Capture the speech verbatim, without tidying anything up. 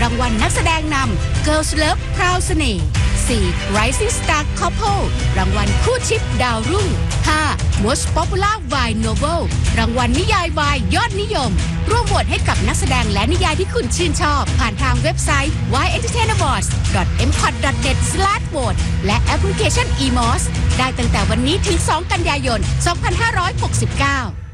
รางวัลนักแสดงนำ Girls Love พราวเสน่ห์ สี่ Rising Star Couple รางวัลคู่ชิปดาวรุ่ง ห้า Most Popular Wine Novel รางวัลนิยายวายยอดนิยมร่วมโหวตให้กับนักแสดงและนิยายที่คุณชื่นชอบผ่านทางเว็บไซต์ วาย เอ็นเตอร์เทน อวอร์ดส์ ดอท เอ็ม คอท ดอท เน็ต สแลช โหวต และแอปพลิเคชัน อี มอส ได้ตั้งแต่วันนี้ถึง สอง กันยายน สองพันห้าร้อยหกสิบเก้า